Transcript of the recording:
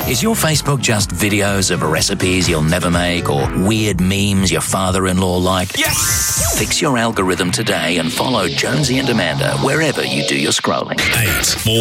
Is your Facebook just videos of recipes you'll never make or weird memes your father-in-law liked? Yes! Fix your algorithm today and follow Jonesy and Amanda wherever you do your scrolling. 8